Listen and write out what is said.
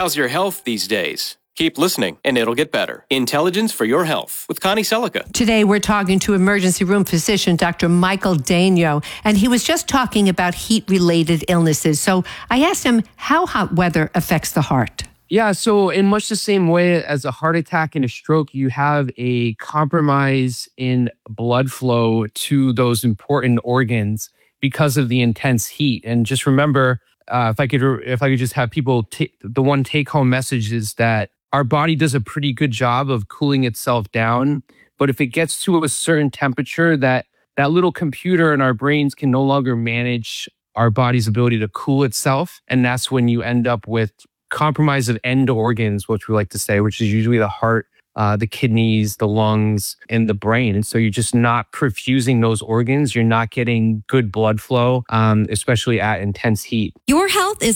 How's your health these days? Keep listening, and it'll get better. Intelligence for your health with Connie Selica. Today, we're talking to emergency room physician Dr. Michael Daigneault, and he was just talking about heat-related illnesses. So I asked him how hot weather affects the heart. Yeah, so in much the same way as a heart attack and a stroke, you have a compromise in blood flow to those important organs because of the intense heat. And just remember, if I could just have people, the one take-home message is that our body does a pretty good job of cooling itself down. But if it gets to a certain temperature, that little computer in our brains can no longer manage our body's ability to cool itself. And that's when you end up with compromise of end organs, which we like to say, which is usually the heart, the kidneys, the lungs, and the brain. And so you're just not perfusing those organs. You're not getting good blood flow, especially at intense heat. Your health is